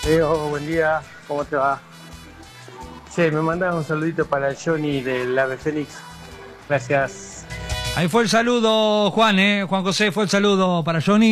Buen día, ¿cómo te va? Che, me mandas un saludito para Johnny del Ave Fénix. Gracias. Ahí fue el saludo, Juan, Juan José, fue el saludo para Johnny.